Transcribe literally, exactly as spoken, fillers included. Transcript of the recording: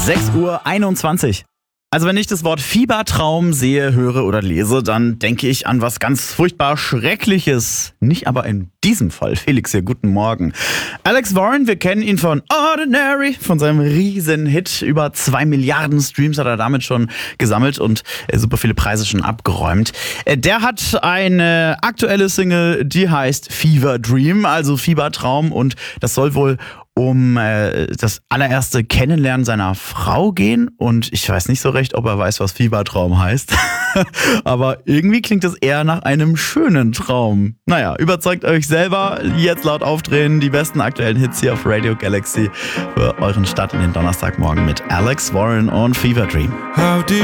sechs Uhr einundzwanzig. Also wenn ich das Wort Fiebertraum sehe, höre oder lese, dann denke ich an was ganz furchtbar Schreckliches. Nicht aber in diesem Fall. Felix hier, guten Morgen. Alex Warren, wir kennen ihn von Ordinary, von seinem Riesenhit. Über zwei Milliarden Streams hat er damit schon gesammelt und super viele Preise schon abgeräumt. Der hat eine aktuelle Single, die heißt Fever Dream, also Fiebertraum, und das soll wohl um äh, das allererste Kennenlernen seiner Frau gehen. Und ich weiß nicht so recht, ob er weiß, was Fiebertraum heißt. Aber irgendwie klingt es eher nach einem schönen Traum. Naja, überzeugt euch selber. Jetzt laut aufdrehen. Die besten aktuellen Hits hier auf Radio Galaxy für euren Start in den Donnerstagmorgen mit Alex Warren und Fever Dream.